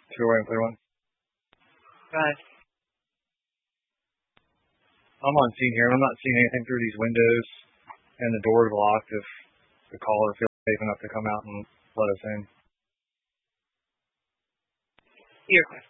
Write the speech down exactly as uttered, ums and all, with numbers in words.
Sure, wait, clear one. Right. I'm on scene here. I'm not seeing anything through these windows, and the door is locked if the caller feels safe enough to come out and let us in. Your question.